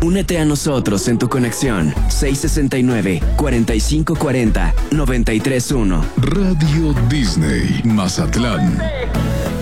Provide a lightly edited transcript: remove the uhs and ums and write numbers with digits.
Únete a nosotros en tu conexión 669-4540-931. Radio Disney Mazatlán.